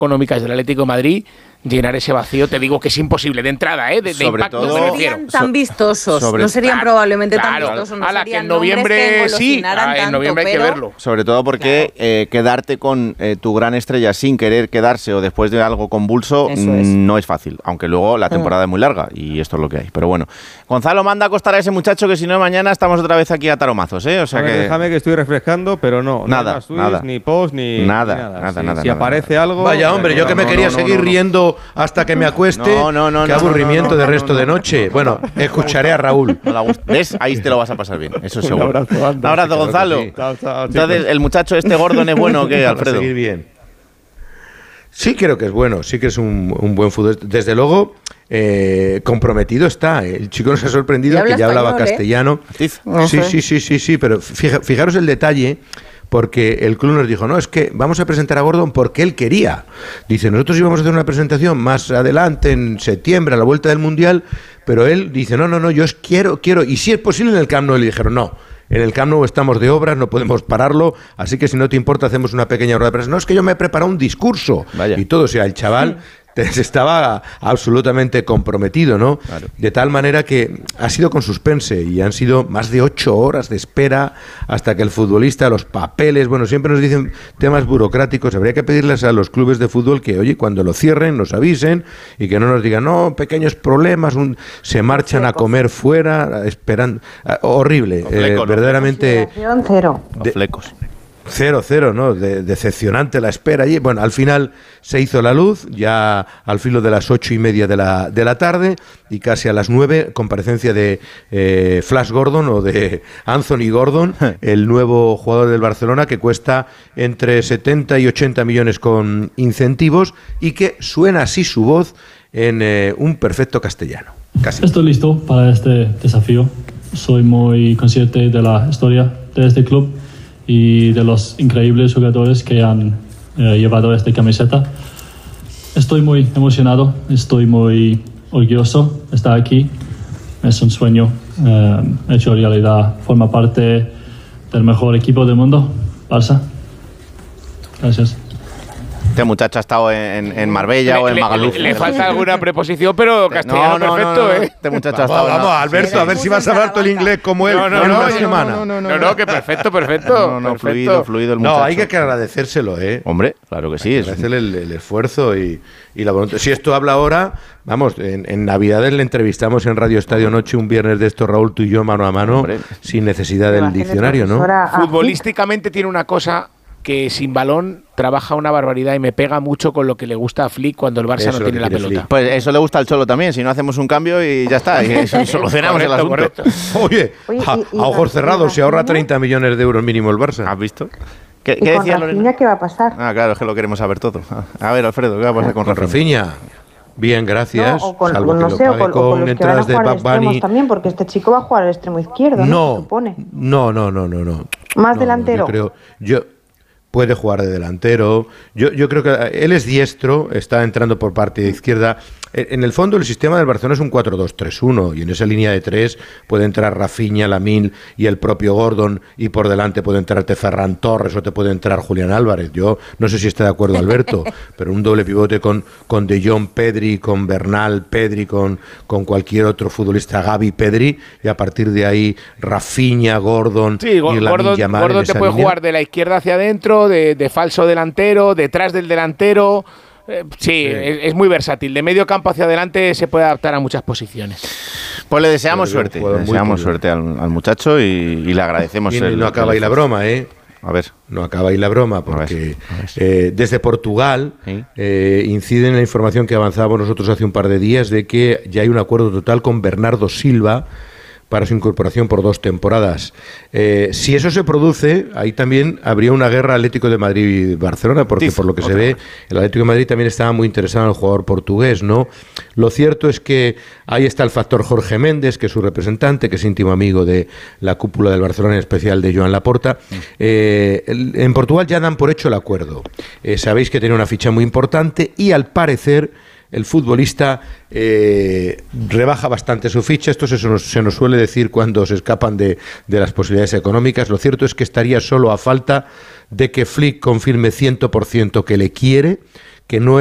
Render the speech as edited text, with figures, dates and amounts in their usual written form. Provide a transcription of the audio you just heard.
económicas del Atlético de Madrid, llenar ese vacío, te digo que es imposible de entrada, de impacto. No serían tan vistosos, no serían probablemente tan vistosos, no a serían que en noviembre sí, en noviembre hay que verlo. Sobre todo porque quedarte con tu gran estrella sin querer quedarse o después de algo convulso no es fácil, aunque luego la temporada es muy larga y esto es lo que hay. Pero bueno, Gonzalo, manda a acostar a ese muchacho que si no mañana estamos otra vez aquí a taromazos, O sea que déjame que estoy refrescando, pero no hay más tweets, ni post, ni nada. Si aparece algo... Vaya, hombre, yo que me quería seguir riendo hasta que me acueste. Qué aburrimiento de resto de noche. Bueno, escucharé a Raúl. ¿Ves? Ahí te lo vas a pasar bien, eso seguro. Un abrazo, Gonzalo. Sí. Chao, entonces, ¿el muchacho Gordon es bueno o qué, Alfredo? Seguir bien. Sí, creo que es bueno, sí que es un buen futbolista. Desde luego, comprometido está. El chico nos ha sorprendido que ya hablaba castellano. Sí, pero fijaros el detalle. Porque el club nos dijo, no, es que vamos a presentar a Gordon porque él quería. Dice, nosotros íbamos a hacer una presentación más adelante, en septiembre, a la vuelta del Mundial, pero él dice, no, yo quiero, y si es posible en el Camp Nou. Le dijeron, no, en el Camp Nou estamos de obras, no podemos pararlo, así que si no te importa hacemos una pequeña rueda de prensa. No, es que yo me he preparado un discurso. Vaya. Y todo, o sea, el chaval... estaba absolutamente comprometido, ¿no? Claro. De tal manera que ha sido con suspense y han sido más de 8 horas de espera hasta que el futbolista, los papeles, bueno, siempre nos dicen temas burocráticos. Habría que pedirles a los clubes de fútbol que, oye, cuando lo cierren, nos avisen y que no nos digan, no, pequeños problemas, se marchan a comer fuera, esperando. Horrible, verdaderamente. Flecos. 0-0, ¿no? Decepcionante la espera allí. Bueno, al final se hizo la luz, ya al filo de las 8:30 de la tarde, y casi a las 9, comparecencia de Flash Gordon o de Anthony Gordon, el nuevo jugador del Barcelona, que cuesta entre 70 y 80 millones con incentivos y que suena así su voz en un perfecto castellano. Casi. Estoy listo para este desafío. Soy muy consciente de la historia de este club y de los increíbles jugadores que han llevado esta camiseta. Estoy muy emocionado, estoy muy orgulloso de estar aquí. Es un sueño hecho realidad. Forma parte del mejor equipo del mundo, Barça. Gracias. Este muchacho ha estado en Marbella o en Magaluf. Le falta alguna preposición, pero castellano perfecto, Este muchacho ha estado Vamos, Alberto, a ver si vas a hablar todo el inglés como él en una semana. No, que perfecto. Fluido el muchacho. No, hay que agradecérselo, Hombre, claro que sí. Agradecerle el esfuerzo y la voluntad. Si esto habla ahora, vamos, en Navidades le entrevistamos en Radio Estadio Noche un viernes de esto, Raúl, tú y yo, mano a mano, hombre, sin necesidad del diccionario, ¿no? Futbolísticamente tiene una cosa que sin balón trabaja una barbaridad y me pega mucho con lo que le gusta a Flick cuando el Barça no tiene la pelota. Flick. Pues eso le gusta al Cholo también, si no hacemos un cambio y ya está, y solucionamos el asunto. Correcto. Oye, a ojos cerrados, se ahorra 30 millones de euros mínimo el Barça. ¿Has visto? ¿Qué decía Lorena? ¿Qué va a pasar? Claro, es que lo queremos saber todo. A ver, Alfredo, ¿qué va a pasar con Rafinha? Bien, gracias. No, o con, salvo no que sé, lo con los que van a jugar extremos también, porque este chico va a jugar al extremo izquierdo, ¿no? Se supone. No. Más delantero. Puede jugar de delantero. Yo creo que él es diestro, está entrando por parte de izquierda. En el fondo, el sistema del Barcelona es un 4-2-3-1 y en esa línea de 3 puede entrar Rafinha, Lamine y el propio Gordon, y por delante puede entrarte Ferran Torres o te puede entrar Julián Álvarez. Yo no sé si está de acuerdo Alberto, pero un doble pivote con De Jong, Pedri, con Bernal, Pedri, con cualquier otro futbolista, Gavi, Pedri, y a partir de ahí Rafinha, Gordon y Lamine Yamal. Gordon te puede jugar de la izquierda hacia adentro, de falso delantero, detrás del delantero. Sí, es muy versátil. De medio campo hacia adelante se puede adaptar a muchas posiciones. Pues le deseamos suerte. Le deseamos suerte al muchacho y le agradecemos. Y no acaba ahí la broma, A ver. No acaba ahí la broma, porque desde Portugal incide en la información que avanzábamos nosotros hace un par de días de que ya hay un acuerdo total con Bernardo Silva para su incorporación por 2 temporadas. Si eso se produce, ahí también habría una guerra Atlético de Madrid-Barcelona, porque por lo que se ve, el Atlético de Madrid también estaba muy interesado en el jugador portugués, ¿no? Lo cierto es que ahí está el factor Jorge Méndez, que es su representante, que es íntimo amigo de la cúpula del Barcelona, en especial de Joan Laporta. En Portugal ya dan por hecho el acuerdo. Sabéis que tiene una ficha muy importante y, al parecer, el futbolista rebaja bastante su ficha. Esto se nos suele decir cuando se escapan de las posibilidades económicas. Lo cierto es que estaría solo a falta de que Flick confirme 100% que le quiere, que no